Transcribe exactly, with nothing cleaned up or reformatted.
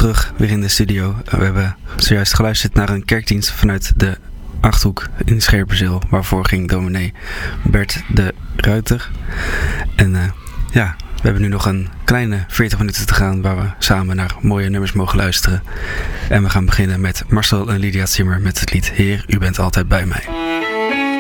terug, weer in de studio. We hebben zojuist geluisterd naar een kerkdienst vanuit de Achterhoek in Scherpenzeel, waarvoor ging dominee Bert de Ruiter. En uh, ja, we hebben nu nog een kleine veertig minuten te gaan waar we samen naar mooie nummers mogen luisteren. En we gaan beginnen met Marcel en Lydia Zimmer met het lied Heer, u bent altijd bij mij.